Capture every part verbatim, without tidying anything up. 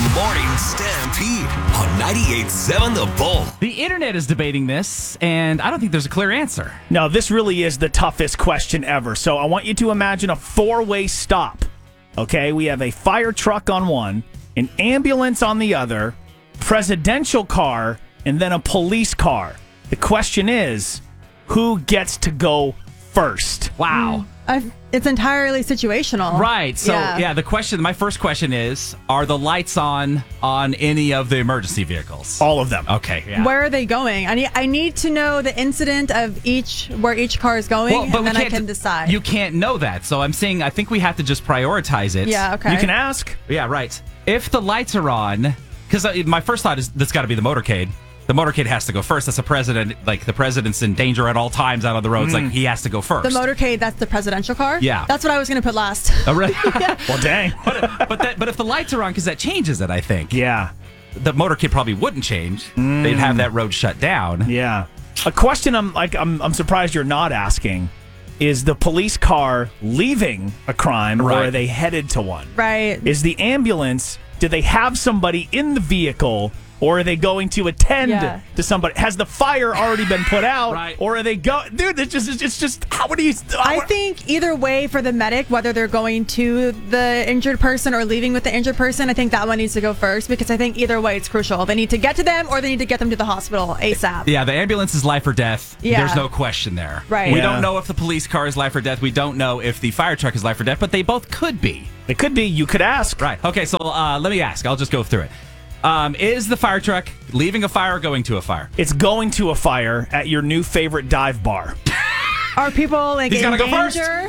Morning Stampede on ninety-eight point seven The Bull. The internet is debating this, and I don't think there's a clear answer. No, this really is the toughest question ever. So I want you to imagine a four-way stop. Okay, we have a fire truck on one, an ambulance on the other, presidential car, and then a police car. The question is, who gets to go first? Wow. I've, it's entirely situational. Right. So, yeah. Yeah. the question, my first question is, are the lights on on any of the emergency vehicles? All of them. Okay. Yeah. Where are they going? I need I need to know the incident of each, where each car is going, Well, but and we then I can't- can decide. You can't know that. So I'm saying I think we have to just prioritize it. yeah, okay. You can ask. Yeah, right. If the lights are on, because my first thought is that's got to be the motorcade. The motorcade has to go first. That's the president. Like, the president's in danger at all times out on the roads. Like, he has to go first. The motorcade, that's the presidential car? Yeah. That's what I was going to put last. Oh, really? Well, dang. but but, that, but if the lights are on, because that changes it, I think. Yeah. The motorcade probably wouldn't change. They'd have that road shut down. Yeah. A question I'm like I'm I'm surprised you're not asking is the police car leaving a crime or Right. are they headed to one? Right. Is the ambulance, do they have somebody in the vehicle or are they going to attend Yeah. to somebody? Has the fire already been put out? Right. Or are they go Dude, it's just it's just how would you I think either way for the medic, whether they're going to the injured person or leaving with the injured person, I think that one needs to go first because I think either way it's crucial. They need to get to them or they need to get them to the hospital ASAP. Yeah, the ambulance is life or death. Yeah. There's no question there. Right. We Yeah. don't know if the police car is life or death. We don't know if the fire truck is life or death, but they both could be. It could be. You could ask. Right. Okay, so uh, let me ask. I'll just go through it. Um, is the fire truck leaving a fire or going to a fire? It's going to a fire at your new favorite dive bar. Are people like He's in gotta go first. danger?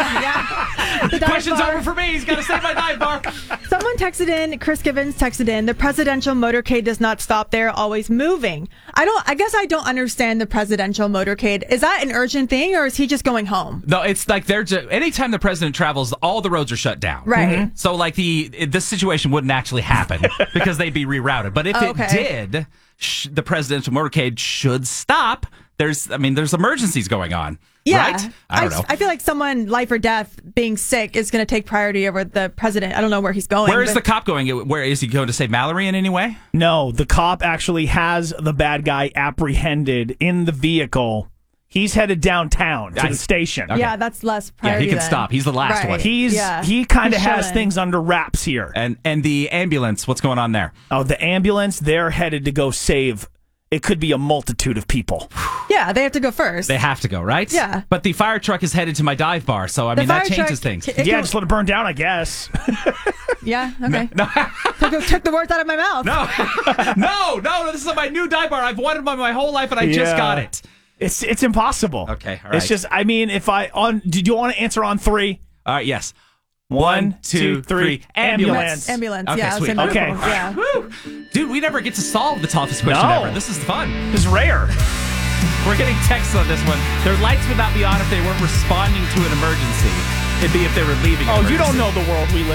yeah. The dive Question's bar. over for me. He's got to save my dive bar. Someone texted in, Chris Givens texted in, the presidential motorcade does not stop there, always moving. I don't, I guess I don't understand the presidential motorcade. Is that an urgent thing or is he just going home? No, it's like they're just, anytime the president travels, all the roads are shut down. Right. So, like, the it- this situation wouldn't actually happen because they'd be rerouted. But if Oh, it okay. did, sh- the presidential motorcade should stop. There's, I mean, there's emergencies going on. Yeah. Right? I don't know. I feel like someone, life or death, being sick is going to take priority over the president. I don't know where he's going. Where is but- the cop going? Where is he going to save Mallory in any way? No, the cop actually has the bad guy apprehended in the vehicle. He's headed downtown to I- the station. Okay. Yeah, that's less Yeah, priority he can then. stop. He's the last Right. one. He's Yeah. he kind of He's has chilling. things under wraps here. And and the ambulance, what's going on there? Oh, the ambulance, they're headed to go save. It could be a multitude of people. Yeah, they have to go first. They have to go, right? Yeah. But the fire truck is headed to my dive bar, so I The mean that fire changes truck- things. it Yeah, can- just let it burn down, I guess. yeah, okay. took, took the words out of my mouth. No, no, no! This is my new dive bar. I've wanted one my whole life, and I just Yeah. got it. It's it's impossible. Okay, all It's right. just, I mean, if I on, did you want to answer on three? All right, yes. One, two, three. Ambulance. Ambulance, Okay, yeah. sweet. same Okay. vehicle, Yeah. Woo! Dude, we never get to solve the toughest question No. ever. This is fun. It's rare. We're getting texts on this one. Their lights would not be on if they weren't responding to an emergency. It'd be if they were leaving. an Oh, you don't emergency. know the world we live